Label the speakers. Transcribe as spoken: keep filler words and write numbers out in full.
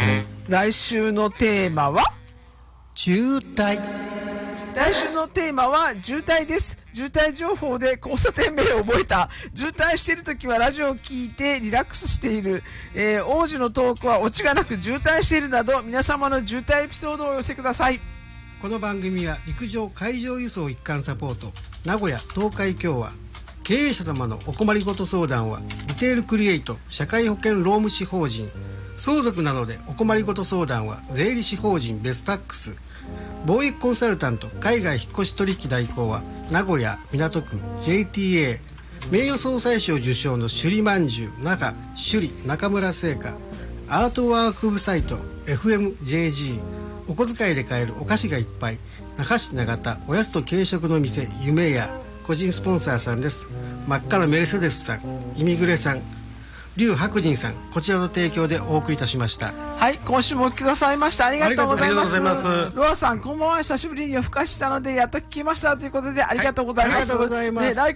Speaker 1: 来週のテーマは
Speaker 2: 渋滞。
Speaker 1: 来週のテーマは渋滞です。渋滞情報で交差点名を覚えた。渋滞しているときはラジオを聞いてリラックスしている。えー、王子のトークはオチがなく渋滞しているなど、皆様の渋滞エピソードをお寄せください。
Speaker 2: この番組は陸上海上輸送一貫サポート名古屋東海共和、経営者様のお困りごと相談はリテールクリエイト社会保険労務士法人、相続なのでお困りごと相談は税理士法人ベスタックス、貿易コンサルタント海外引越し取引代行は名古屋港区 ジェイティーエー、 名誉総裁賞受賞の首里まんじゅう中首里中村製菓、アートワーク部サイト エフエムジェージー、 お小遣いで買えるお菓子がいっぱい那覇市長田おやつと軽食の店夢屋、個人スポンサーさんです。真っ赤なメルセデスさん、イミグレさん、劉白人さん、こちらの提供でお送りいたしました。
Speaker 1: はい、今週もお聞きくださいました。ありがとうございます。
Speaker 2: ありがとうございます。
Speaker 1: ロアさん、こんばんは。久しぶりに夜更かししたのでやっと聞きましたということでありがとうございます。
Speaker 2: はい、ありがとうございます。
Speaker 1: ね、来